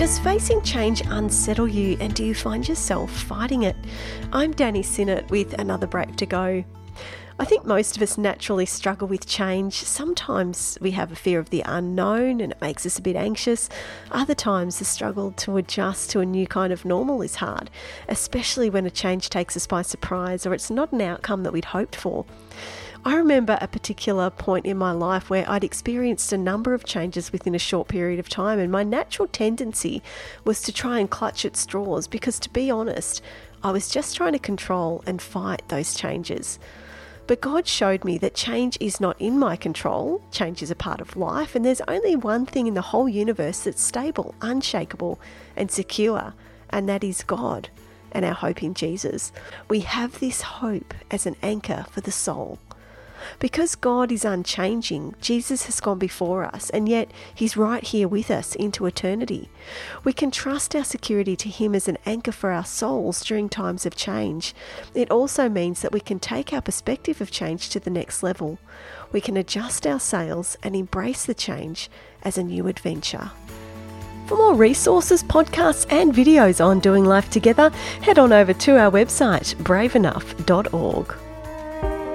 Does facing change unsettle you, and do you find yourself fighting it? I'm Danny Sinnott with another Brave to Go. I think most of us naturally struggle with change. Sometimes we have a fear of the unknown and it makes us a bit anxious. Other times the struggle to adjust to a new kind of normal is hard, especially when a change takes us by surprise or it's not an outcome that we'd hoped for. I remember a particular point in my life where I'd experienced a number of changes within a short period of time, and my natural tendency was to try and clutch at straws because, to be honest, I was just trying to control and fight those changes. But God showed me that change is not in my control. Change is a part of life, and there's only one thing in the whole universe that's stable, unshakable, and secure, and that is God and our hope in Jesus. We have this hope as an anchor for the soul. Because God is unchanging, Jesus has gone before us, and yet He's right here with us into eternity. We can trust our security to Him as an anchor for our souls during times of change. It also means that we can take our perspective of change to the next level. We can adjust our sails and embrace the change as a new adventure. For more resources, podcasts and videos on doing life together, head on over to our website, braveenough.org.